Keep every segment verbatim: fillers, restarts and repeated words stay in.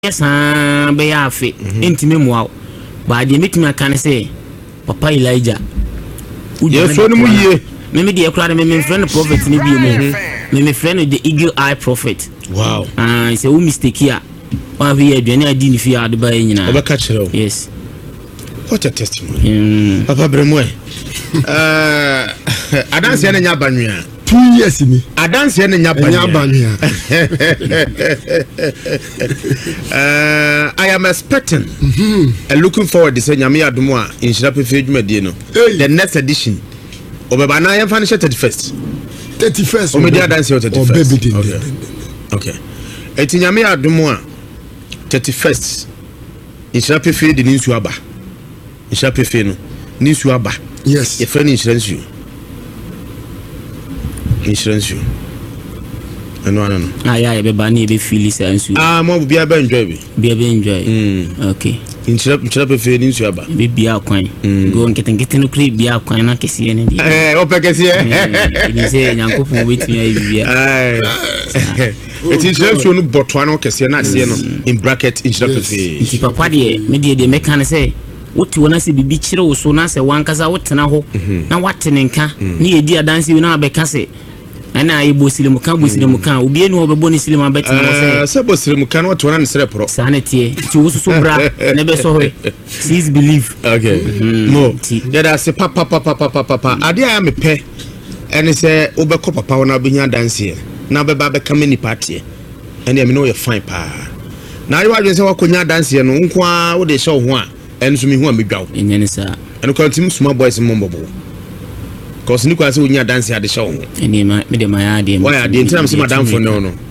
yes ah be ya afi intime muaw ba de metimi aka ne say Papa Elijah yes so no mu ye me me de ekura me me friend prophet ni bi me me me friend the eagle eye prophet. Wow. Ah uh, say we mistake here wa we aduane adi ni fi ade ba nyina obeka kire. Yes. What a testimony. Mm. Papa Bremwe. Uh adanse na nya banwea two years ni adanse na nya banwea. uh I am expecting mm-hmm. and looking forward to say nyame adomo a inhira pefe dwumadie no the next edition obeba na yem finish thirty-first thirty-first o me dia adanse thirty-first. Okay. Okay. Eti nyame adomo a thirty-first inhira pefe de nsu aba inhira pefe no nsu aba. Yes. Your friend insurance you. Insurance you. I know, I don't know. Ah, yeah, be bani be feel insurance. Ah, mo be aba enjoy be. Be aba enjoy. Mm. Okay. Insurance, insurance be feel insu aba. Be bia kwan. Go nketen nketen no kre bia kwan na kese ne dia. Eh, o pe kese eh. Ni say nyankopon wetimi ayi bia. Eh. It insurance you no botwa no kese na ase no in bracket insurance be. Nti papa de me de de meka ne say woti wona se bibi kire wo so na se wankaza wotena ho na watene nka na yedi adanse wi na abeka se ana ayi bosilimu kan bosilimu kan obi enu obebo ni silimu abetena wo se se bosilimu kan wo to na nsere pro sanetie ti wo so bra na be so ho please believe. Okay. No ya da se papa papa papa papa ade a me pe ene se obekọ papa wona benya adanse na beba be kameni party ene me no ye fine pa na ayi wa dwen se wakonya adanse no nko a wo de hye ho a enso mi hu amedwaw enyane sa eno kwa tim small boys mombobo cause ni kwa se onya dance ade hye wo eni ma me de ma ya de why ade ntina me madam for no no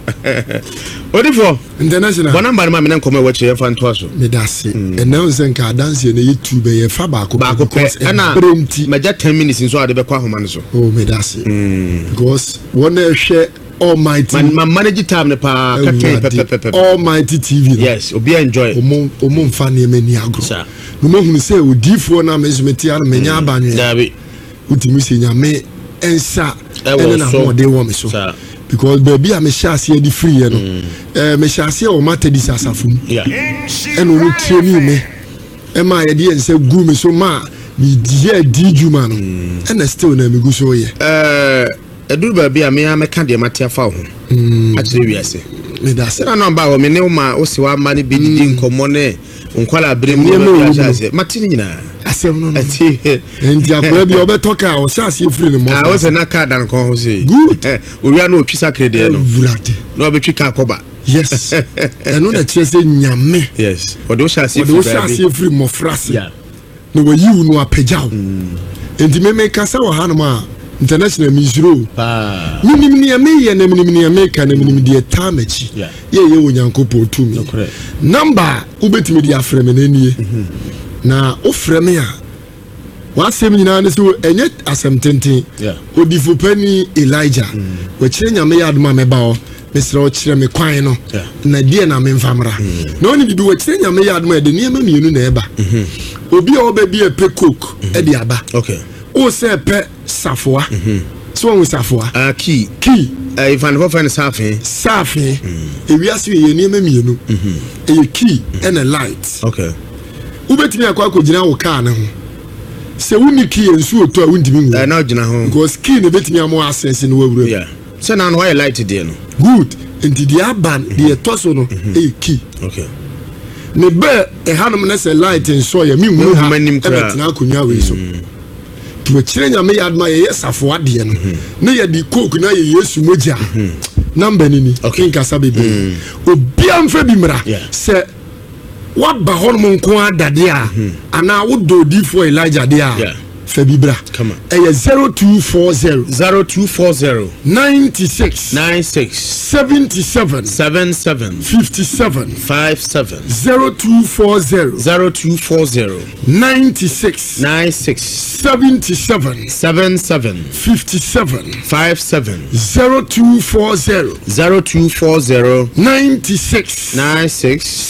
odifo international bona mba ma me nko ma wache fa nto aso me dase ena se nka dance na YouTube ye fa ba ko ba ko pe na maja ten minutes nso ade be kwa homa nso oh me dase because wona hwe Almighty man man manage time ne pa ka Almighty T V. Yes, obi enjoy omo omo mfa ne mani agro no mo hunu se odifo na mezumeti ar menya abanwe dabi utimi se nyame ensa ene na ho de wo me so because baby am shase edi free no eh me shase o mata di sasafum yeah ene no training me e ma ye de ensa gu me so ma bi die di juma no ene still na me gu so ye eh eduru ba bia me ameka de mate afa ho akire wiase me da se na no ba ho me ne ma o se wa ma ne bi di nkomo ne nkwala abrem ne ma ase mate nyina asem no no ati enti akwa bi obetoka o sase free ne mo ah o se na ka dan ko ho se good owia no twisa krede no vulate no obetwi ka akoba yes eno na chese nyame yes o do sase free o do sase free mo frase yeah no we you no apejaw enti me me kasa wo hanoma international misro pa minim ni ame na minim ni ame ka na minim die tamachi ye ye onyankopo tumi number ubetimi di afreme na nie na ofreme a wasem nyina ne so enye asem tenten odifo pani Elijah we kire nyame yadoma meba o mesra o kire me kwan no na die na me mfamra na oni bibi we kire nyame yadoma de niema mienu na eba obi a obabi e pe coke e di aba okay o se pe safoa so on safoa ah key key eh ifan ho fan safe safe e wiase ye niema mienu e key and a light okay ubetimi akwa akogina wo car ne ho se wuni key ensu oto a wundimi ngu eh na ogina ho because key ne betimi amo access ne wawura yeah se na no why light dey no good enti di aban di etoso no e key okay ne be e hanom na se light enso ya mi mu ha e betina akonya we so we kire nyame yadma ye safo ade no na ye di coke na ye Yesu moja number nini okay kasa bebe obi amfa bi mra se what ba hono nko adade a ana wo dodi for Elijah de a fa bibra come on eh zero two four zero zero two four zero ninety-six ninety-six seventy-seven seventy-seven fifty-seven fifty-seven zero two four zero zero two four zero ninety-six ninety-six seventy-seven seventy-seven fifty-seven fifty-seven zero two four zero zero two four zero ninety-six ninety-six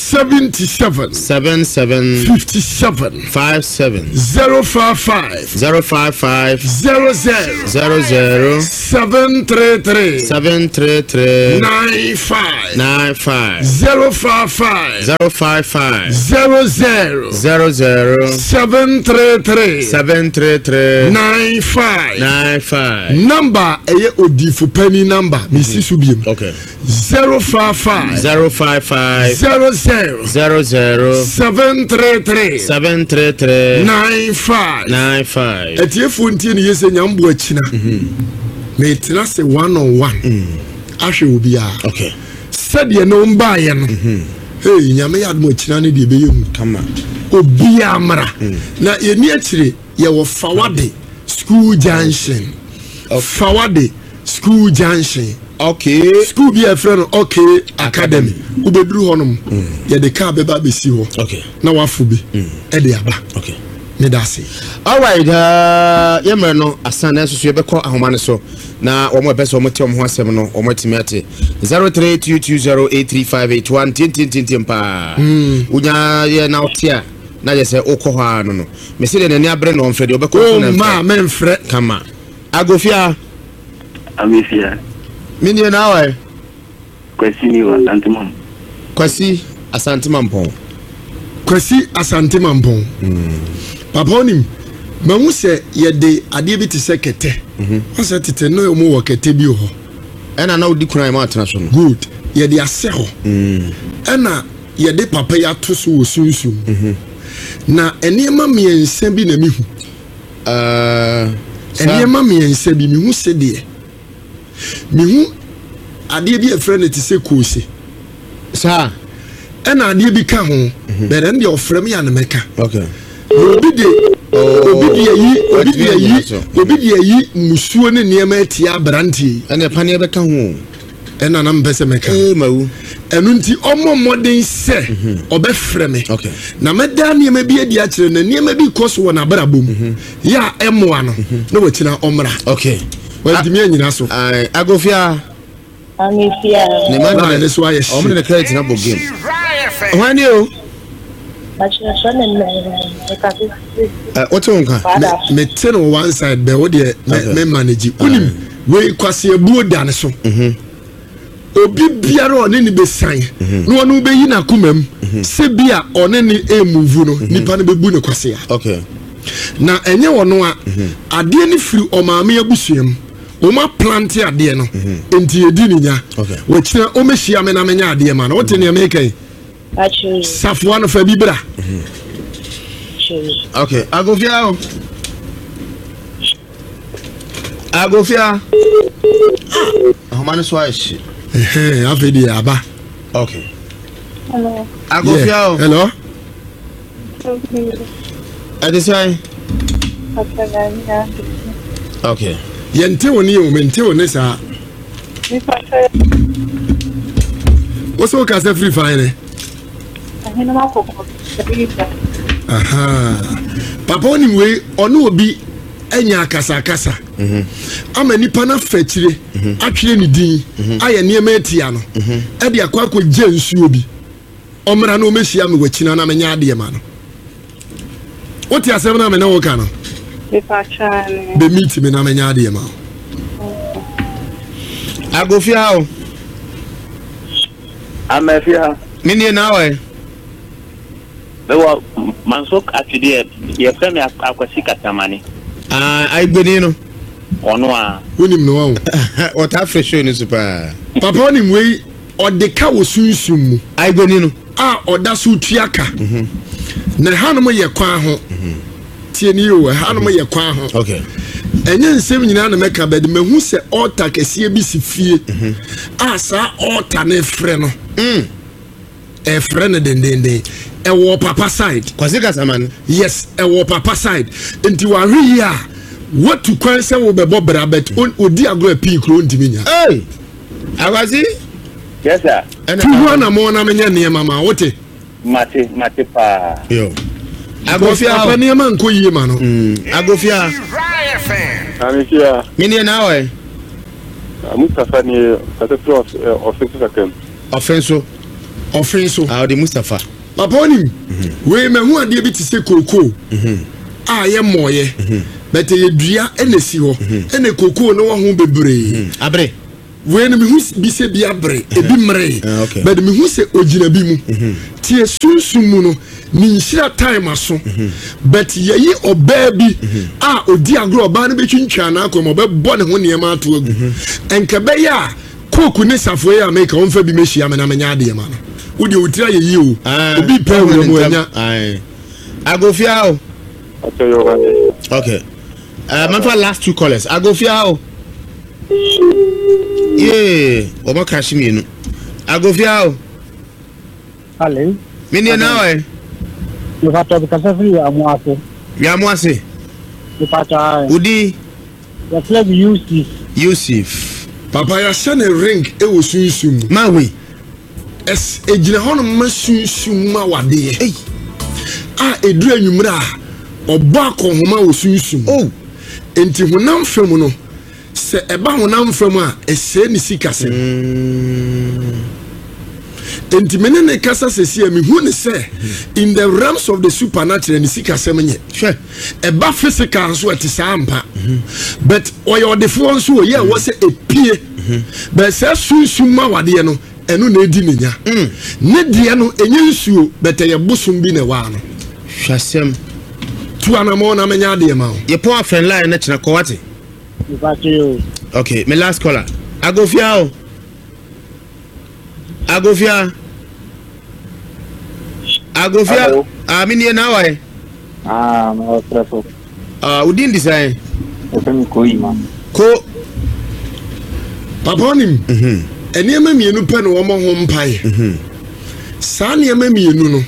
seventy-seven seven seven fifty-seven five seven zero five five zero five five zero zero zero zero seven three three seven three three nine five nine five zero five five zero five five zero zero zero zero seven three three seven three three nine five nine five. Number eye odifu penny number misi subiem. Okay. zero five five zero five five zero zero zero zero seven three three seven three three nine five nine five. Etiefo ntie ne yese nyambo akina. Me tena se one on one. Ahwe obi a. Okay. Sade no mba ye no. Hey nyame yadmo akina ne de beyem. Come on. Obi amra. Na ye ni akire ye wo Fawade School Junction. Of Fawade School Junction. Okay. School be a friend. Okay. Academy. Ubedru honum. Ya de car beba be si ho. Okay. Na wafu bi. E de aba. Okay. Me da se. All right. Uh, yemre no asana so so be ko ahoma ne so. Na omo be so omo ti omo ho asem no omo timi ate. zero three two two zero eight three five eight one tin tin tin tin pa. Unya ye na otia. Na je se okọ ha no no. Me se de nani abre no onfrede obekọ so na. Oh ma men frɛ. Kama. Agofia. Amifia. Mini na wa. Kwasi ni wa Asantemam. Kwasi Asantemam. Kwasi Asantemam. Mm. Papa onim mahu se ye de ade bi te se kete. Mhm. Asa tete no mo wo kete bi ho. Ena na odi kuna ma atena so no. Good. Ye de ase ho. Mm. Ena ye de papa ya to so wo sunsun. Mhm. Na enema miensa bi na mihu. Uh enema miensa bi mihu se de. Mihu ade bi e friend te se koose. Sa ena ade bi ka ho. But then the ofrem ya na meka. Okay. Obi de obi de yi obi de yi obi de yi musuo ne niema atia branti. Ena pane be ka ho. Ena na mpese meka. Eh mawu. Enu nti omo modern se obefrɛ me. Okay. Na meda niema bi adi akire na niema bi koso wɔ na brabom. Ya emoa no na wakina omra. Okay. Well di me nyina so. Ai Agofia. Amifia. Ne man na ne so aye. Omo ne credit na bo game. Wani o. Uh, what's on? Me, me ten on one side, but what the me manage. Unim we kwasi ebu dan so. Obi biara one ni be sign. No one be yi na kumam. Se bia one ni e move no. Nipa ne bebu ne kwasi ya. Okay. Na enye wono a ade ni firi o maame abusuam. O ma plant ade no. Enti edi ni nya. We kire o mehia me na me nya ade ma na. What ne me kai? Actually. Safwan for Bibra. Okay, Agofia. Agofia. How many swice? Eh, Avedi Aba. Okay. Hello. Agofia. Hello. I decide. Okay. Yente woni o mente woni sa. What's all ka say free fire? Aha. Papa oni we ono obi enya akasa akasa. Mhm. Ama nipa na fachire, atwere ni din, aye niema etia no. E de akwa akọ je nsuo bi. Omra na o mehia me wakina na menya ade ma no. Oti asem na me na wo ka no. Be pachane. Be meet me na menya ade ma. Agofia o. Amifia. Mini na wa. Bewa Mansok atide ye frɛ me akwasi katamani. Ah, ai gbeni no. Ono a. Wonim no wa. What afresh ni super. Papa onim we odeka wo sunsun mu. Ai gbeni no. Ah, oda so tuaka. Mhm. Na hanom ye kwan ho. Mhm. Tie ni yo, hanom ye kwan ho. Okay. Enye nsem nyina na meka bed mehu se altar kese bi si fie. Mhm. Ah, sa altar na frɛ no. Mm. E frɛ no dendende. E wo papa side. Kwasi Kasaman. Yes, e wo papa side. Enti wa hwe ya. What to kwan se wo bebo bra bet odi agro pi kro ntimi nya. Hey. Agwazi? Yes sir. Tu ho na mo na menya ne mama wote. Mate mate pa. Yo. Agofia papa ne ma nko yie ma no. Mm. Agofia. Amifia. Mini na wa. Mustafa ni kata pro offensive akem. Offensive. ɔfen so ah de Mustafa papa onim we mahu ade bi te se koko a ye moye bete ye dua enesi ho ene koko no wo ho bebre abre we no mehu bi se bi abre ebi mre but mehu se ogina bi mu tie sunsun mu no ni nhira time aso but ye yi oba bi a odi agro oba no betwintwa na akom obebɔ ne ho ne ma ato agu enka be ya koko ne safo ya make on fa bi mehia me na menya ade ma no wodi otira ye yi o obi pa wo mu anya ai agofia o okay uh man for last two callers agofia o yeah o ma kashi mi enu agofia o ale mini na o you have to because of you amuase ya amuase you pata udi the flag Yusuf Yusuf papa ya shane ring e wo sunsun ma we es ejina hono ma sunsun ma wade eh a edura nwumra obo akohoma wo sunsun oh enti honam fam no se eba honam fam a ese ni sikase enti menene kasa sesi ami hu ne se in the realms of the supernatural ni sikase menye hwe eba physical so ati sampa but oyo defo nso ye wo se epie but se sunsun ma wade no enu na edi nenya ne die no enye nsuo bete ye busum bi ne wa no hwasem tu anamo na menya de ma ye po afren line na china ko wate you pata you okay my last caller agofia o agofia agofia ah mini na wa ah no trafo ah udin design efem ko ima ko papa onim mhm eniema mienu pe no wo mo ho mpae mhm sa niema mienu no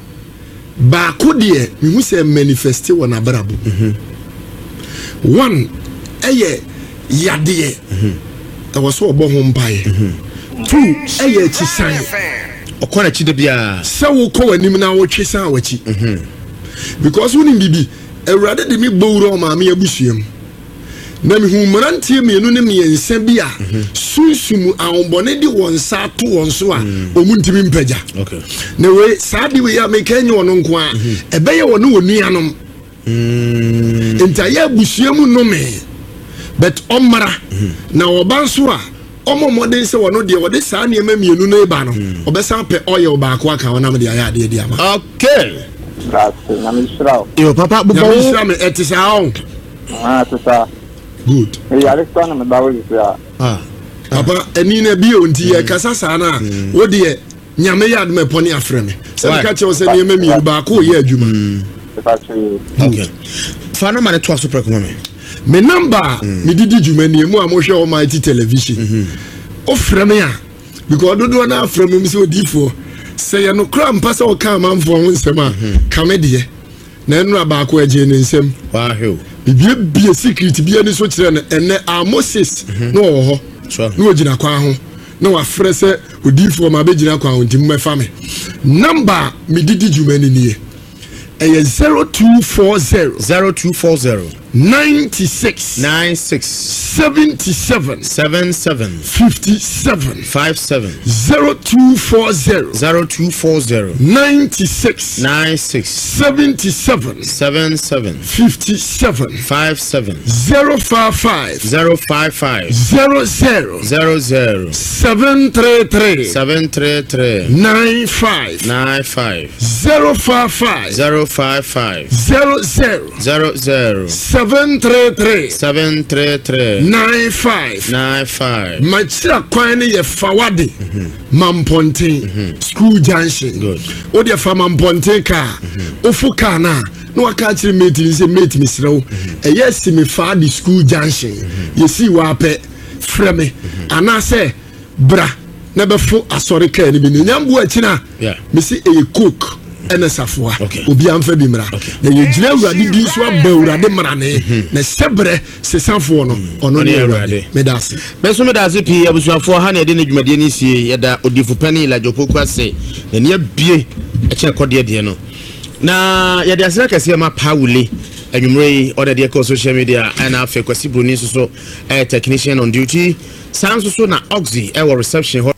ba ko de mehu se manifest wona brabo mhm one eye yade mhm e wo so obo ho mpae mhm two eye chisan okona chi de bia se wo ko wanim na wo twisan wachi mhm because wonim bibi ewrade de mi gbowro ma me abusuam na mi hu marantie mienu ne miensa bi a sunsumu awonbone di wonsa to wonso a omuntimi mpaja okay na we saadi we ya make enye wono nko a ebeye wono wonuanom mm enta ya abusuam no me but omara na obanso a omo modern se wono de wode saa ne ma mienu no eba no obesa pe oil ba ko aka wona me de aya de de ama okay that's na mi srao yo papa bu ya mi sra me etisa on ah tata good e Alexander me bawo ya ah papa eni na bi onti e kasa saa na wo de nyame yad me poni afreme se ka che wo se ne ma mi ba ko ye adwuma okay fana ma ne to aso preko me me number me didi dwuma ni mu a mo hwe o mighty television o freme a because dodo na afreme mi se odifo se ye no kra mpa se o ka manfo ho nsem a kamede na enu abako aje ne nsem wa he bibie bie secret bie ni so kire ne ene a Moses no wo ho no ogina kwa ho no wa frɛ sɛ odifo ma be gina kwa ho ntim mefa me number me didi dwuma ni nie eye zero two four zero zero two four zero ninety-six ninety-six seventy-seven seventy-seven fifty-seven fifty-seven zero two four zero zero two four zero ninety-six ninety-six seventy-seven seventy-seven fifty-seven fifty-seven zero five five zero five five zero zero zero zero seven three three seven three three nine five nine five zero five five zero five five zero zero zero zero seven three three seven three three nine five nine five machira kwan ne ye fawade mamponten school junction good o de fa mamponten ka ofu ka na no waka chiri mate ni se mate mi srew e yes mi fa di school junction ye si wa pe freme ana se bra na be fo asore ka ni bi ni nyambo akina yeah mi si e cook ene safoa okay obi amfa bi mra na ye gina awurade di so abawurade mra ne na sebre se sanfo no ono ne awurade medase beso medase pi abusuafo ha na de ne dwumade ni sie yeda odifu pani la jopoku ase na ne abie e che kode de no na yede asira kase ma Paule anwumre order de ko social media and afa kwasi broni so so eh technician on duty sans so na oxy e reception